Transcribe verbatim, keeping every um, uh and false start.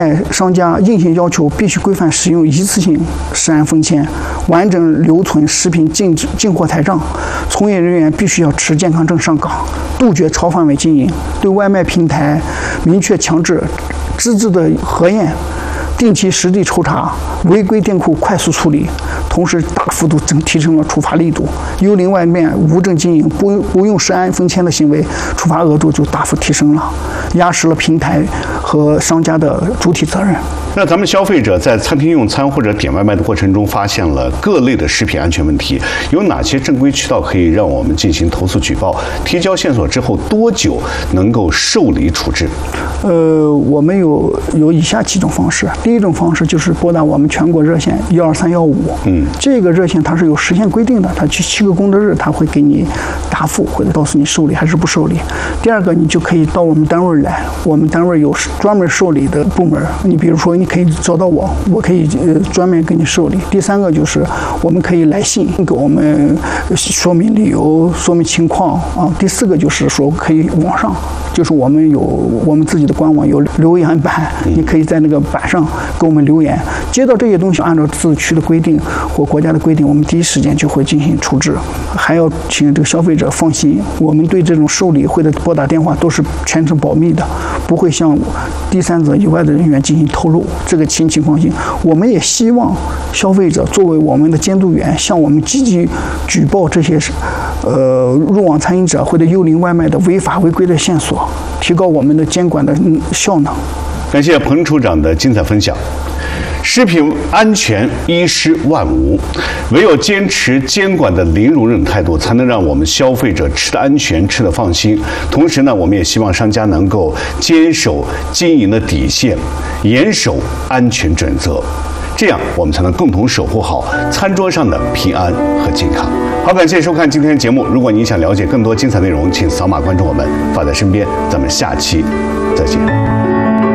商家硬性要求必须规范使用一次性食安封签，完整留存食品进进货台账，从业人员必须要持健康证上岗，杜绝超范围经营，对外卖平台明确强制资质的核验，定期实地抽查，违规店铺快速处理，同时大幅度增提升了处罚力度。幽灵外卖无证经营、不不用食安封签的行为，处罚额度就大幅提升了，压实了平台和商家的主体责任。 那咱们消费者在餐厅用餐或者点外卖的过程中，发现了各类的食品安全问题，有哪些正规渠道可以让我们进行投诉举报？提交线索之后多久能够受理处置？ 呃，我们有有以下几种方式。第一种方式就是拨打我们全国热线幺二三幺五，嗯，这个热线它是有时限规定的，它去七个工作日它会给你答复，或者告诉你受理还是不受理。第二个，你就可以到我们单位来，我们单位有专门受理的部门，你比如说你可以找到我，我可以呃专门给你受理。第三个就是我们可以来信给我们说明理由、说明情况啊。第四个就是说可以网上，就是我们有我们自己的官网有留言板，你可以在那个板上给我们留言。接到这些东西，按照自区的规定或国家的规定，我们第一时间就会进行处置。还要请这个消费者放心，我们对这种受理或者拨打电话都是全程保密的，不会向第三者以外的人员进行透露。这个请请放心。我们也希望消费者作为我们的监督员，向我们积极举报这些呃入网餐饮者或者幽灵外卖的违法违规的线索，提高我们的监管的效能。 感谢彭处长的精彩分享。食品安全衣食万无，唯有坚持监管的零容忍态度，才能让我们消费者吃得安全、吃得放心。同时呢，我们也希望商家能够坚守经营的底线，严守安全准则，这样我们才能共同守护好餐桌上的平安和健康。好，感谢收看今天的节目。如果您想了解更多精彩内容，请扫码关注我们，放在身边。咱们下期再见。